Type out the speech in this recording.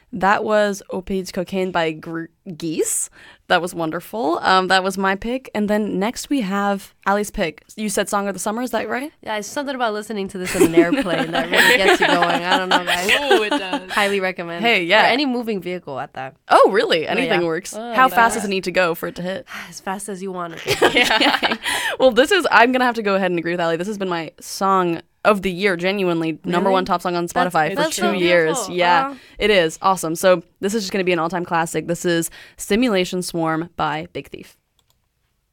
That was Opioids Cocaine by Geese. That was wonderful. That was my pick. And then next we have Ali's pick. You said Song of the Summer, is that right? Yeah, it's something about listening to this in an airplane that really gets you going. I don't know, guys. Oh, it does. Highly recommend. Hey, yeah. Or any moving vehicle at that. Oh, really? Anything yeah. works. Oh, How yeah. fast does it need to go for it to hit? As fast as you want it. Yeah. Well, I'm going to have to go ahead and agree with Ali. This has been my song of the year, genuinely. Number one top song on Spotify That's for so 2 years. beautiful. Yeah, Wow. it is. Awesome. So this is just going to be an all-time classic. This is Simulation Swarm by Big Thief.